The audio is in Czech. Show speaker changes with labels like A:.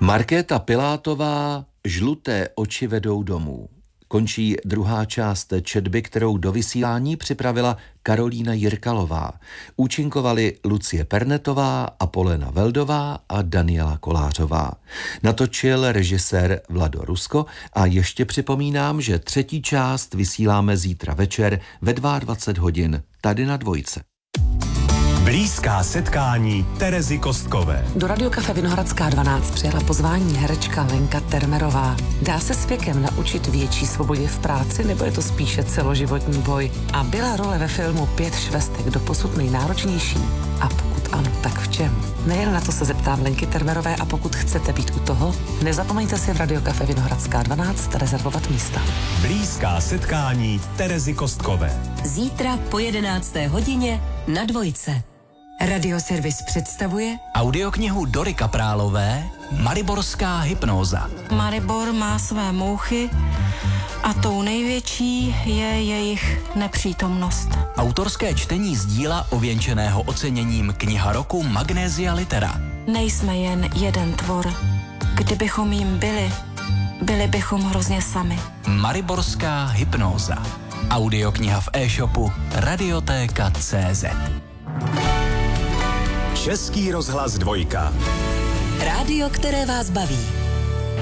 A: Markéta Pilátová, Žluté oči vedou domů. Končí druhá část četby, kterou do vysílání připravila Karolína Jirkalová. Účinkovali Lucie Pernetová, Apolena Veldová a Daniela Kolářová. Natočil režisér Vlado Rusko a ještě připomínám, že třetí část vysíláme zítra večer ve 22 hodin tady na Dvojce.
B: Blízká setkání Terezy Kostkové.
C: Do Radiokafe Vinohradská 12 přijela pozvání herečka Lenka Termerová. Dá se s věkem naučit větší svobodě v práci, nebo je to spíše celoživotní boj? A byla role ve filmu 5 švestek doposud nejnáročnější? A pokud ano, tak v čem? Nejen na to se zeptám Lenky Termerové a pokud chcete být u toho, nezapomeňte si v Radiokafe Vinohradská 12 rezervovat místa.
B: Blízká setkání Terezy Kostkové.
D: Zítra po 11. hodině na Dvojce. Radioservis představuje
E: audioknihu Dory Kaprálové Mariborská hypnóza.
F: Maribor má své mouchy a tou největší je jejich nepřítomnost.
E: Autorské čtení z díla ověnčeného oceněním Kniha roku Magnesia Litera.
F: Nejsme jen jeden tvor. Kdybychom jim byli bychom hrozně sami.
E: Mariborská hypnóza. Audiokniha v e-shopu Radiotéka.cz.
B: Český rozhlas Dvojka.
D: rádio, které vás baví.